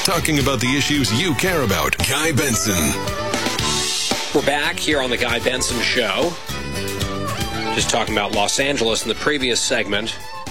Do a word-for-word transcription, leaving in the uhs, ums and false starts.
talking about the issues you care about. Guy Benson. We're back here on the Guy Benson Show. Just talking about Los Angeles in the previous segment.